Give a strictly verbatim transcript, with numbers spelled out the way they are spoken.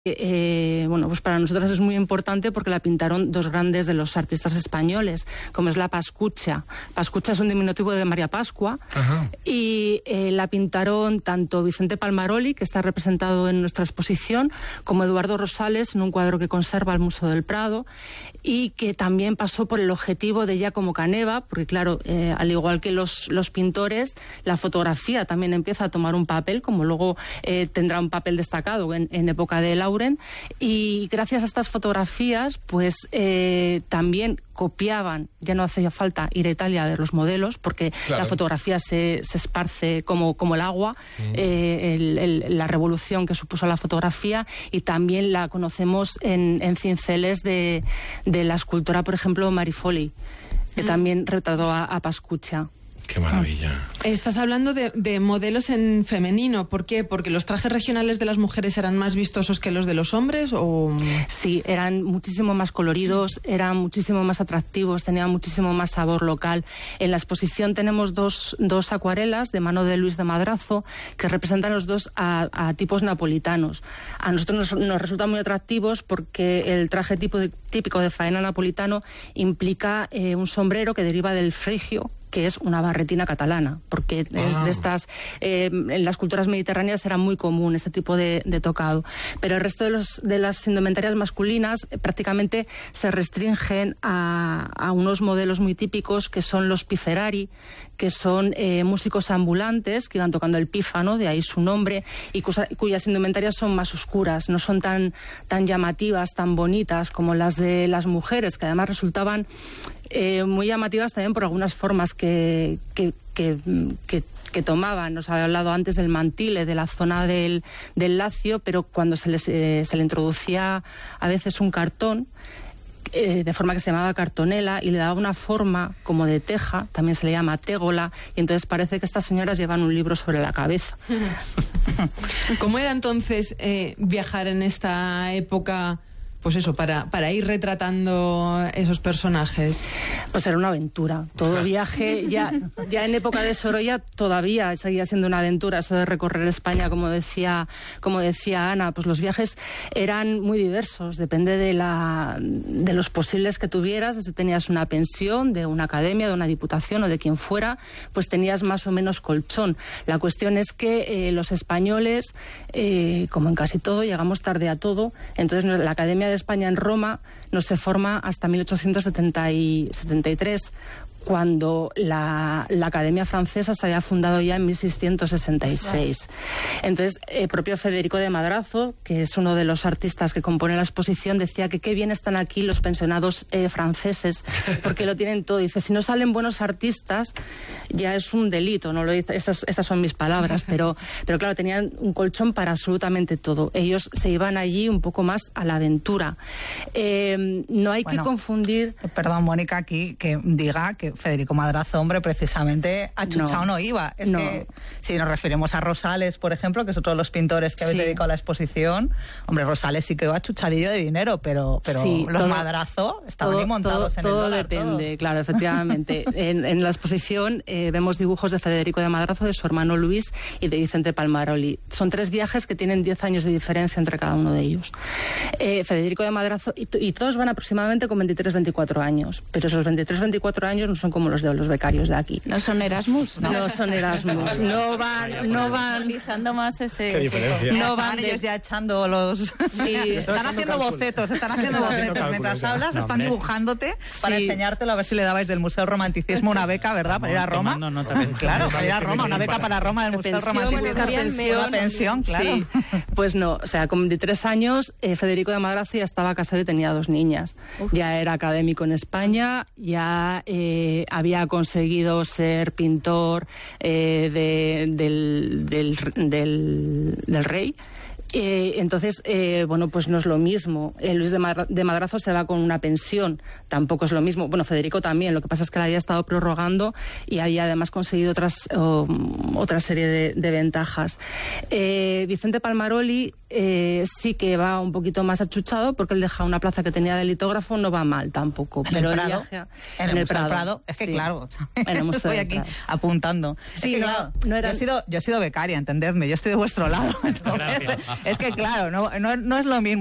Eh, bueno, pues para nosotros es muy importante porque la pintaron dos grandes de los artistas españoles, como es la Pascucha. Pascucha es un diminutivo de María Pascua. Ajá. Y eh, la pintaron tanto Vicente Palmaroli, que está representado en nuestra exposición, como Eduardo Rosales en un cuadro que conserva el Museo del Prado, y que también pasó por el objetivo de Giacomo Caneva, porque claro, eh, al igual que los, los pintores, la fotografía también empieza a tomar un papel, como luego eh, tendrá un papel destacado en, en época de Laura. Y gracias a estas fotografías, pues eh, también copiaban, ya no hacía falta ir a Italia a ver los modelos, porque claro, la fotografía se, se esparce como, como el agua, mm. eh, el, el, la revolución que supuso la fotografía, y también la conocemos en, en cinceles de, de la escultora, por ejemplo, Marifoli, que mm. también retrató a, a Pascucha. ¡Qué maravilla! Estás hablando de, de modelos en femenino. ¿Por qué? ¿Porque los trajes regionales de las mujeres eran más vistosos que los de los hombres? O... Sí, eran muchísimo más coloridos, eran muchísimo más atractivos, tenían muchísimo más sabor local. En la exposición tenemos dos, dos acuarelas de mano de Luis de Madrazo que representan los dos a, a tipos napolitanos. A nosotros nos, nos resultan muy atractivos porque el traje tipo de, típico de faena napolitano implica eh, un sombrero que deriva del frigio, que es una barretina catalana, porque ah. es de estas, eh, en las culturas mediterráneas era muy común este tipo de, de tocado. Pero el resto de, los, de las indumentarias masculinas eh, prácticamente se restringen a, a unos modelos muy típicos que son los piferari, que son eh, músicos ambulantes que iban tocando el pífano, de ahí su nombre, y cuya, cuyas indumentarias son más oscuras, no son tan, tan llamativas, tan bonitas como las de las mujeres, que además resultaban Eh, muy llamativas también por algunas formas que, que, que, que, que tomaban. Nos había hablado antes del mantile, de la zona del, del Lacio, pero cuando se, les, eh, se le introducía a veces un cartón, eh, de forma que se llamaba cartonela, y le daba una forma como de teja, también se le llama tégola, y entonces parece que estas señoras llevan un libro sobre la cabeza. ¿Cómo era entonces eh, viajar en esta época? Pues eso, para, para ir retratando esos personajes. Pues era una aventura. Todo viaje, ya, ya en época de Sorolla todavía seguía siendo una aventura, eso de recorrer España, como decía, como decía Ana. Pues los viajes eran muy diversos, depende de, la, de los posibles que tuvieras. Si tenías una pensión de una academia, de una diputación o de quien fuera, pues tenías más o menos colchón. La cuestión es que eh, los españoles, eh, como en casi todo, llegamos tarde a todo. Entonces la Academia de España en Roma no se forma hasta mil ochocientos setenta y tres, cuando la, la Academia Francesa se había fundado ya en mil seiscientos sesenta y seis. Entonces, el propio Federico de Madrazo, que es uno de los artistas que compone la exposición, decía que qué bien están aquí los pensionados eh, franceses, porque lo tienen todo. Dice, si no salen buenos artistas, ya es un delito, no lo dice, esas, esas son mis palabras, pero, pero claro, tenían un colchón para absolutamente todo. Ellos se iban allí un poco más a la aventura. Eh, no hay bueno, que confundir... Perdón, Mónica, aquí que diga que Federico Madrazo, hombre, precisamente achuchado no, no iba. Es no. que si nos referimos a Rosales, por ejemplo, que es otro de los pintores que habéis sí. dedicado a la exposición, hombre, Rosales sí que iba achuchadillo de dinero, pero, pero sí, los todo, Madrazo estaban ahí montados todo, en todo el dólar. Todo depende, todos. Claro, efectivamente. en, en la exposición eh, vemos dibujos de Federico de Madrazo, de su hermano Luis y de Vicente Palmaroli. Son tres viajes que tienen diez años de diferencia entre cada uno de ellos. Eh, Federico de Madrazo, y, y todos van aproximadamente con veintitrés, veinticuatro años, pero esos veintitrés, veinticuatro años no son como los de los becarios de aquí. ¿No son Erasmus? No, no son Erasmus. No van, no van... Utilizando más ese... ¿Qué diferencia? No van de... ellos ya echando los... Sí. Están haciendo bocetos, están haciendo bocetos. Mientras hablas, están dibujándote para sí. enseñártelo, a ver si le dabais del Museo del Romanticismo una beca, ¿verdad? Para ir a Roma. No, no, también. Claro, para ir a Roma, una beca para Roma del Museo del Romanticismo. Una pensión, una pensión, claro. Sí. Pues no, o sea, con veintitrés años, eh, Federico de Madrazo ya estaba casado y tenía dos niñas. Uf. Ya era académico en España, ya eh, había conseguido ser pintor eh, de, del, del, del, del rey. Eh, entonces, eh, bueno, pues no es lo mismo. Eh, Luis de, Mar de Madrazo se va con una pensión, tampoco es lo mismo. Bueno, Federico también, lo que pasa es que la había estado prorrogando y había además conseguido otras, oh, otra serie de, de ventajas. Eh, Vicente Palmaroli eh, sí que va un poquito más achuchado porque él deja una plaza que tenía de litógrafo, no va mal tampoco. ¿En pero el Prado? viaje, en, en el, el Prado. Prado. Es que sí. claro, estoy aquí apuntando. Sí, es que, no, claro, no era... yo, he sido, yo he sido becaria, entendedme, yo estoy de vuestro lado. Entonces, es que claro, no, no, no es lo mismo.